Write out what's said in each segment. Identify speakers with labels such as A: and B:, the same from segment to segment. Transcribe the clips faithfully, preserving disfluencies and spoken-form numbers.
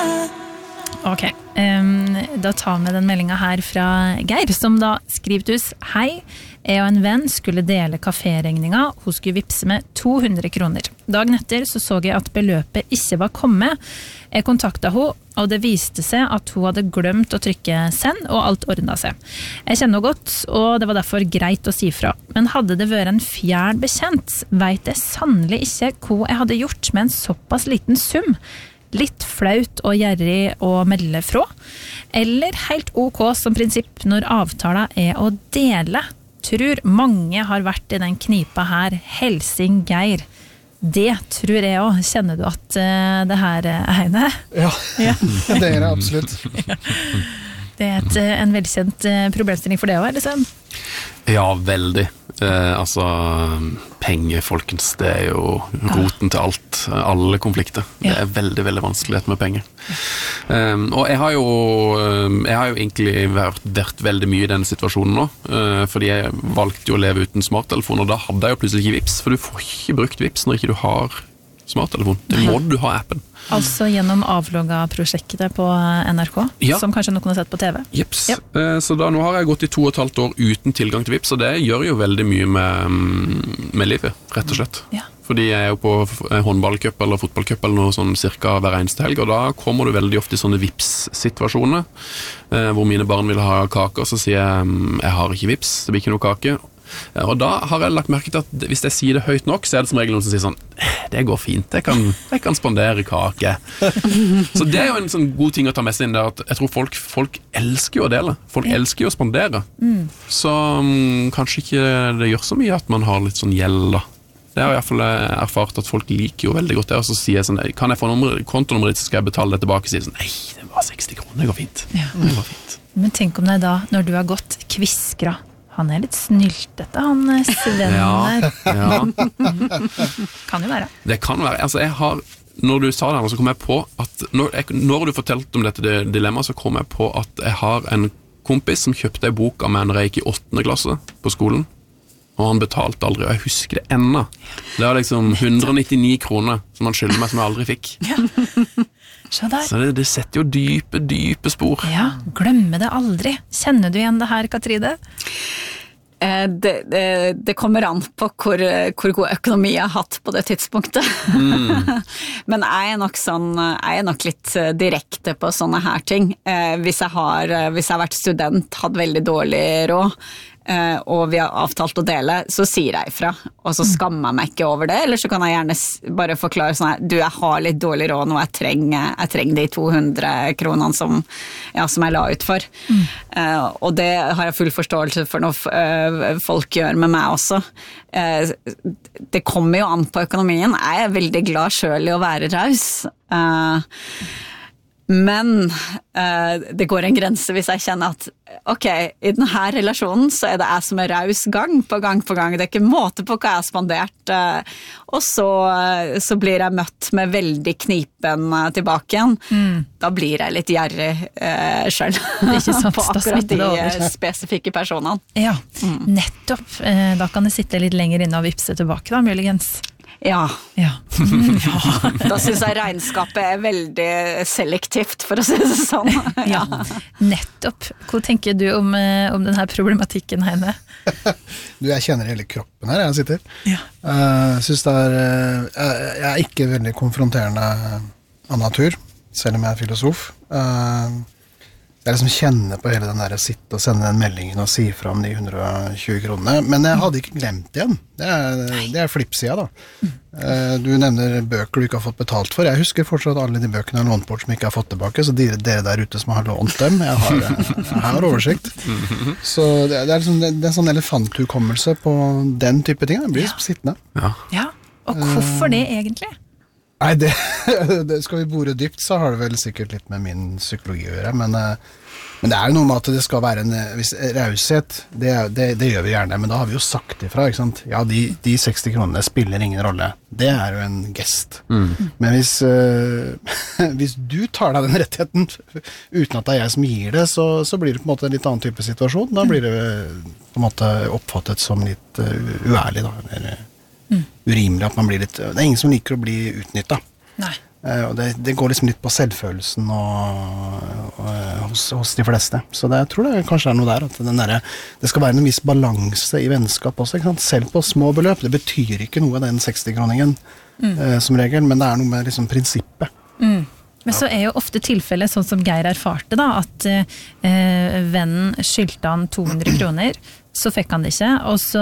A: Ok, um, da tar vi den meldingen her fra Geir, som da skriver til oss: Hei, jeg og en venn skulle dele kaféregninga, hun skulle vipse med to hundre kroner. Dagen etter så så jeg at beløpet ikke var kommet. Jeg kontaktet henne, og det viste seg at hun hadde glemt å trykke send, og alt ordnet seg. Jeg kjenner henne godt, og det var derfor greit å si fra. Men hadde det vært en fjern bekjent, vet jeg sannelig ikke hva jeg hadde gjort med en såpass liten sum. Litt flaut og gjerrig å melde fra, eller helt ok som prinsipp når avtalen er å dele. Tror mange har vært i den knipa her. Helsing Geir. Det tror jeg også. Kjenner du at uh, det her er Heine?
B: Ja, ja. Det er det absolutt.
A: Ja. Det er et, en velkjent problemstilling for det også, liksom?
C: Ja, veldig. Eh, altså, penger, folkens, det er jo roten til alt, alle konflikter. Ja. Det er veldig, veldig vanskelig med penger. Um, og jeg har jo, jeg har jo egentlig vært, vært veldig mye i denne situasjonen nå, uh, fordi jeg valgte jo å leve uten smarttelefon, og da hadde jeg jo plutselig ikke Vips, for du får ikke brukt Vips når ikke du har smarttelefon. Det må du ha appen.
A: Altså gjennom avlogga-prosjektet på N R K, ja. Som kanskje noen har sett på T V?
C: Jeps. Ja. Så da, nå har jeg gått i to og et halvt år uten tilgang til Vips, og det gjør jo veldig mye med, med livet, rett og slett. Ja. Fordi jeg er jo på håndballcup eller fotballcup eller noe sånn cirka hver eneste helg, og da kommer du veldig ofte i sånne Vips-situasjoner, hvor mine barn vil ha kake, og så sier jeg, jeg har ikke Vips, det blir ikke noe kake. Og da har jeg lagt merke til at hvis jeg sier det høyt nok, så er det som regel noen som sier sånn, det går fint, jeg kan, jeg kan spandere kake. Så det er jo en sånn god ting å ta med seg inn der, at jeg tror folk, folk elsker jo å dele, folk ja. Elsker jo å spandere. Mm. Så um, kanskje ikke det gjør så mye at man har litt sånn gjeld da. Det har jeg i hvert fall erfart at folk liker jo veldig godt det, og så sier jeg sånn, kan jeg få kontonummeret ditt, så skal jeg betale det tilbake, og sier sånn, nei, det var seksti kroner, det går fint. Ja. Det går fint.
A: Men tenk om det da, når du har gått kviskra, han er litt snyltete, han Sven der. Ja, ja. Kan jo være.
C: Det kan være. Altså, jeg har, når du sa det her, så kom jeg på at, når, jeg, når du fortalte om dette dilemmaet, så kom jeg på at jeg har en kompis som kjøpte en bok av meg når jeg gikk i åttende klasse på skolen, og han betalte aldri, og jeg husker det enda. Det var liksom hundre og nittini kroner som han skyldte meg, som jeg aldri fikk. Ja. Så det, det setter jo dype, dype spor.
A: Ja, glemme det aldri. Kjenner du igjen det her, Katrine?
D: Eh, det, det, det kommer an på hvor, hvor god økonomi jeg har hatt på det tidspunktet. Mm. Men jeg er nok sånn, jeg er nok litt direkte på sånne her ting. Eh, hvis, jeg har, hvis jeg har vært student, hatt veldig dårlig råd, Uh, og vi har avtalt å dele, så sier jeg ifra, og så skammer jeg meg ikke over det, eller så kan jeg gjerne bare forklare sånn her, du, jeg har litt dårlig råd nå, jeg trenger, jeg trenger de to hundre kronene som, ja, som jeg la ut for. Mm. Uh, og det har jeg full forståelse for når uh, folk gjør med meg også. Uh, det kommer jo an på økonomien. Jeg er veldig glad selv i å være raus. Uh, Men uh, det går en grense hvis jeg kjenner at ok, i denne relasjonen så er det jeg som er raus gang på gang på gang. Det er ikke måte på hva jeg har spandert. Uh, og så, uh, så blir jeg møtt med veldig knipen uh, tilbake igjen. Mm. Da blir jeg litt gjerrig uh, selv på akkurat de uh, spesifikke personene.
A: Ja, mm. nettopp. Uh, da kan det sitte litt lenger inne og vipse tilbake da, muligens.
D: Ja.
A: Ja.
D: ja. Da synes jeg regnskapet er veldig selektivt, for å si det sånn.
A: Ja, nettopp. Hva tenker du om, om denne problematikken, Heine?
B: Du, jeg kjenner hele kroppen her, jeg sitter.
A: Ja.
B: Jeg synes det er, jeg er ikke veldig konfronterende av natur, selv om jeg er filosof. Jeg liksom kjenner på hele den der sitte og sende den meldingen og si fra om de hundre og tjue kronene, men jeg hadde ikke glemt igjen. Det er, det er flippsida da. Du nevner bøker du ikke har fått betalt for. Jeg husker fortsatt alle de bøkene jeg har lånt bort som jeg ikke har fått tilbake, så dere, dere der ute som har lånt dem, jeg har, jeg har oversikt. Så det, det er liksom det, det er en sånn elefanthukommelse på den type ting. Det blir ja. Sittende.
C: Ja.
A: Ja, og hvorfor det egentlig?
B: Nei, det, det skal vi bore dypt, så har det vel sikkert litt med min psykologi å gjøre, men, men det er jo noe med at det skal være en hvis, raushet, det, det, det gjør vi gjerne, men da har vi jo sagt ifra, ikke sant? Ja, de, de seksti kronene spiller ingen rolle. Det er jo en gest. Mm. Men hvis, uh, hvis du tar deg den rettigheten uten at det er jeg som gir det, så, så blir det på en måte en litt annen type situasjon. Da blir det på en måte oppfattet som litt uh, uærlig da, eller Mm. urimelig at man blir litt, det er ingen som liker å bli utnyttet.
A: Nei.
B: Uh, og det, det går liksom litt på selvfølelsen og, og, og, hos, hos de fleste. Så det, jeg tror det kanskje er noe der, at den der, det skal være en viss balanse i vennskap også, ikke sant? Selv på små beløp. Det betyr ikke noe den seksti-kroningen mm. uh, som regel, men det er noe med liksom prinsippet.
A: Mm. Men så er jo ofte tilfellet, sånn som Geir erfarte da, at eh, vennen skyldte han to hundre kroner, så fikk han det ikke, og så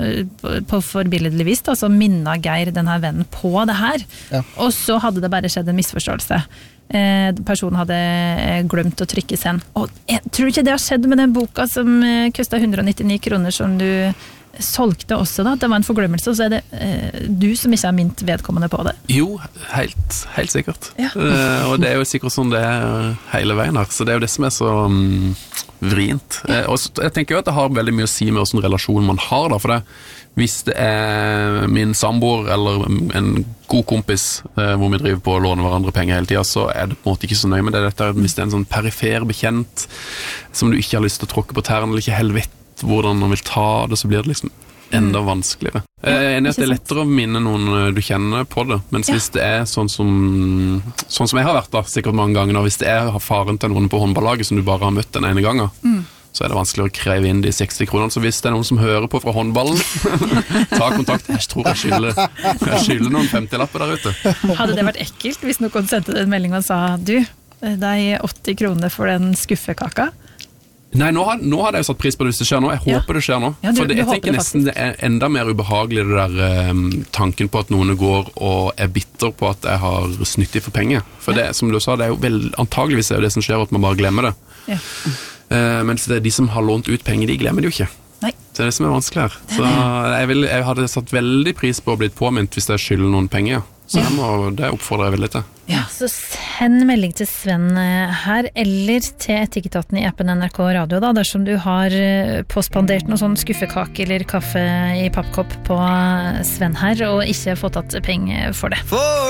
A: på forbilledlig vis da, så minnet Geir denne vennen på det her, ja. Og så hadde det bare skjedd en misforståelse. Eh, personen hadde glemt å trykke send. Og jeg tror ikke det har skjedd med den boka som eh, kostet hundre og nittini kroner, som du solgte også da, det var en forglemmelse, og så er det eh, du som ikke har mint vedkommende på det.
C: Jo, helt, helt sikkert. Ja. uh, og det er jo sikkert sånn det er hele veien her, så det er jo det som er så um, vrient. Ja. Uh, og så, jeg tenker jo at det har veldig mye å si med hvilken relasjon man har da, for det, hvis det er min samboer eller en god kompis uh, hvor vi driver på å låne hverandre penger hele tiden, så er det på en måte ikke så nøye med det. Dette, hvis det er en sånn perifer bekjent som du ikke har lyst til å tråkke på tærne, eller ikke helt vet hvordan man vil ta det, så blir det liksom enda vanskeligere. Jeg er enig at det er lettere å minne noen du kjenner på det, mens ja. Hvis det er sånn som sånn som jeg har vært da, sikkert mange ganger, hvis det er faren til noen på håndballaget som du bare har møtt den ene gangen, mm. så er det vanskelig å kreve inn de seksti kronene, så hvis det er noen som hører på fra håndballen, ta kontakt. Jeg tror jeg skylder, jeg skylder noen femtilapper der ute.
A: Hadde det vært ekkelt hvis noen sendte en melding og sa, du, det er åtti kroner for den skuffekaka?
C: Nei, nå, har, nå hadde jeg jo satt pris på det hvis det skjer nå. Jeg
A: ja.
C: håper det skjer nå.
A: Ja, du,
C: for det, jeg tenker det nesten det er enda mer ubehagelig det der um, tanken på at noen går og er bitter på at jeg har snyttig for penger. For ja. Det, som du sa, det er jo vel, antageligvis er det som skjer at man bare glemmer det. Ja. Uh, mens det er de som har lånt ut penger, de glemmer det jo ikke. Nei. Det er det som er vanskelig her. Så jeg, vil, jeg hadde satt veldig pris på å bli påminnet hvis jeg skylder noen penger. Så det, må, det oppfordrer jeg veldig til.
A: Ja, så send melding til Sven her, eller til Etikketaten i appen N R K Radio, da, dersom du har påspandert noe sånn skuffekake eller kaffe i pappkopp på Sven her, og ikke fått tatt penger for det. For